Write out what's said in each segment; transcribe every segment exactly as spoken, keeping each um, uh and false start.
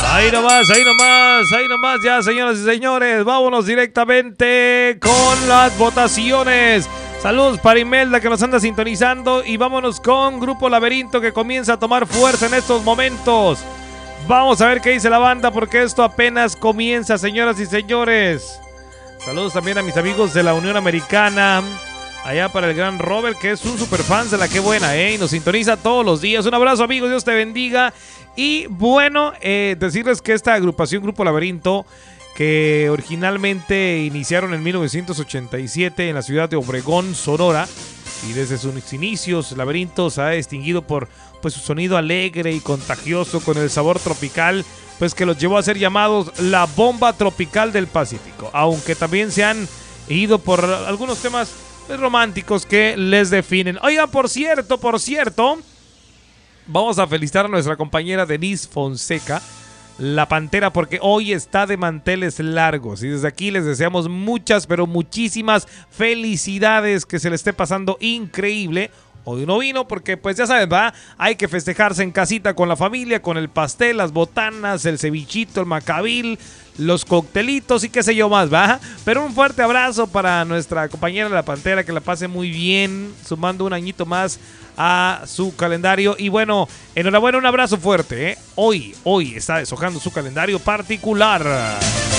Ahí nomás, ahí nomás, ahí nomás ya, señoras y señores. Vámonos directamente con las votaciones. Saludos para Imelda que nos anda sintonizando. Y vámonos con Grupo Laberinto que comienza a tomar fuerza en estos momentos. Vamos a ver qué dice la banda porque esto apenas comienza, señoras y señores. Saludos también a mis amigos de la Unión Americana. Allá para el gran Robert, que es un super fan de la que buena, ¿eh? Y nos sintoniza todos los días. Un abrazo, amigos, Dios te bendiga. Y bueno, eh, decirles que esta agrupación Grupo Laberinto, que originalmente iniciaron en mil novecientos ochenta y siete en la ciudad de Obregón, Sonora, y desde sus inicios Laberinto se ha distinguido por pues, su sonido alegre y contagioso con el sabor tropical, pues que los llevó a ser llamados la bomba tropical del Pacífico, aunque también se han ido por algunos temas románticos que les definen. Oigan, por cierto, por cierto, vamos a felicitar a nuestra compañera Denise Fonseca, la Pantera, porque hoy está de manteles largos y desde aquí les deseamos muchas, pero muchísimas felicidades, que se le esté pasando increíble. Hoy no vino porque, pues ya saben, va, hay que festejarse en casita con la familia, con el pastel, las botanas, el cevichito, el macabil, los coctelitos y qué sé yo más, va. Pero un fuerte abrazo para nuestra compañera La Pantera, que la pase muy bien, sumando un añito más a su calendario. Y bueno, enhorabuena, un abrazo fuerte, ¿eh? Hoy, hoy está deshojando su calendario particular.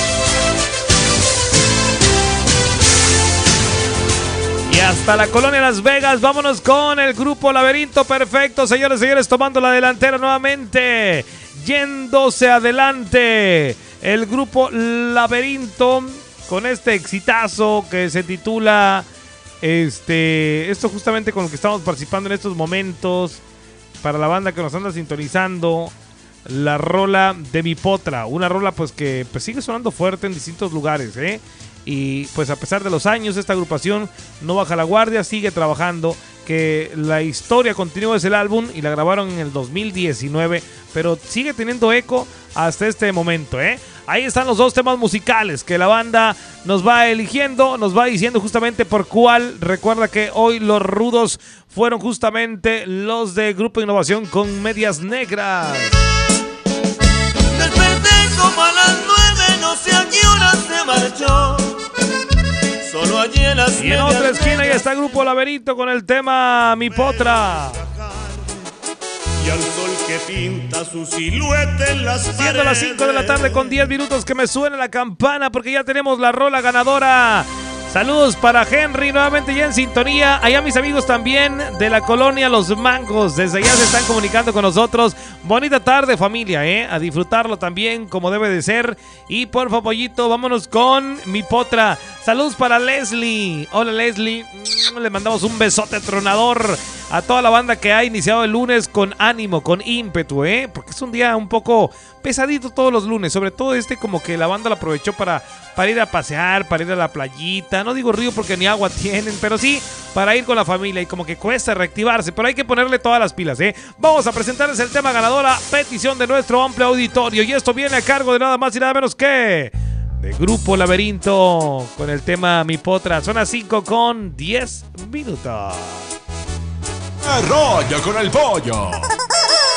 Y hasta la colonia Las Vegas, vámonos con el Grupo Laberinto. Perfecto, señores y señores, tomando la delantera nuevamente, yéndose adelante el Grupo Laberinto con este exitazo que se titula este, esto justamente con lo que estamos participando en estos momentos. Para la banda que nos anda sintonizando, la rola de Mi Potra, una rola pues que pues sigue sonando fuerte en distintos lugares, ¿eh? Y pues a pesar de los años, esta agrupación no baja la guardia, sigue trabajando. Que la historia continúa es el álbum y la grabaron en el dos mil diecinueve, pero sigue teniendo eco hasta este momento, ¿eh? Ahí están los dos temas musicales que la banda nos va eligiendo, nos va diciendo justamente por cuál. Recuerda que hoy los rudos fueron justamente los de Grupo Innovación con Medias Negras. Desperté como a las nueve, no sé a qué hora se marchó. Solo allí en las y en otra esquina ya está Grupo Laberinto con el tema Mi Potra. Y al sol que pinta su silueta en las paredes. Siendo las cinco de la tarde con diez minutos, que me suene la campana porque ya tenemos la rola ganadora. Saludos para Henry, nuevamente ya en sintonía. Allá mis amigos también de la colonia Los Mangos, desde allá se están comunicando con nosotros. Bonita tarde, familia, ¿eh? A disfrutarlo también como debe de ser. Y por favor, pollito, vámonos con Mi Potra. Saludos para Leslie. Hola, Leslie. Le mandamos un besote tronador a toda la banda que ha iniciado el lunes con ánimo, con ímpetu, ¿eh? Porque es un día un poco pesadito todos los lunes. Sobre todo este, como que la banda lo aprovechó para, para ir a pasear, para ir a la playita. No digo río porque ni agua tienen, pero sí para ir con la familia. Y como que cuesta reactivarse, pero hay que ponerle todas las pilas, ¿eh? Vamos a presentarles el tema ganador a petición de nuestro amplio auditorio. Y esto viene a cargo de nada más y nada menos que de Grupo Laberinto con el tema Mi Potra. Son las cinco con diez minutos. Arroyo con el pollo.